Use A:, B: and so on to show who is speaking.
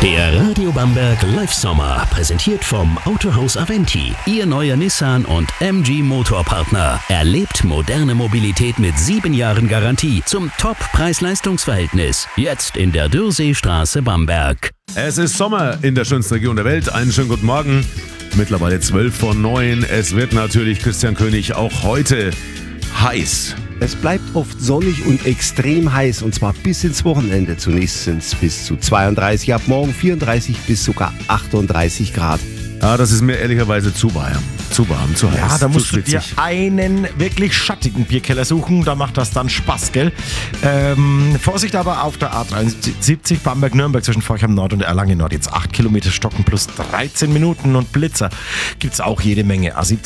A: Der Radio Bamberg Live Sommer, präsentiert vom Autohaus Aventi. Ihr neuer Nissan und MG Motorpartner. Erlebt moderne Mobilität mit 7 Jahren Garantie zum Top-Preis-Leistungs-Verhältnis. Jetzt in der Dürrseestraße Bamberg.
B: Es ist Sommer in der schönsten Region der Welt. Einen schönen guten Morgen. Mittlerweile 8:12. Es wird natürlich, Christian König, auch heute heiß.
C: Es bleibt oft sonnig und extrem heiß, und zwar bis ins Wochenende. Zunächst sind es bis zu 32, ab morgen 34 bis sogar 38 Grad.
B: Ja, das ist mir ehrlicherweise zu warm, zu heiß.
D: Ja, da musst
B: zu
D: du dir
B: schwitzig.
D: einen wirklich schattigen Bierkeller suchen, da macht das dann Spaß, gell? Vorsicht aber auf der A73 Bamberg-Nürnberg zwischen Forchheim Nord und Erlangen Nord. Jetzt 8 Kilometer Stocken plus 13 Minuten und Blitzer gibt's auch jede Menge. A70